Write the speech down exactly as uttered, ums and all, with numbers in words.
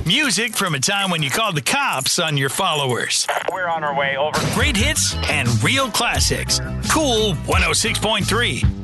Music from a time when you called the cops on your followers. We're on our way, over. Great hits and real classics. Cool one oh six point three.